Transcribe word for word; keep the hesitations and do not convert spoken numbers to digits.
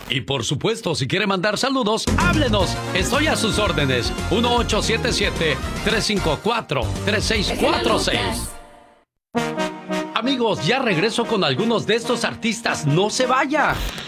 Y por supuesto, si quiere mandar saludos, háblenos. Estoy a sus órdenes. uno ocho siete siete, tres cinco cuatro, tres seis cuatro seis. Amigos, ya regreso con algunos de estos artistas. No se vaya.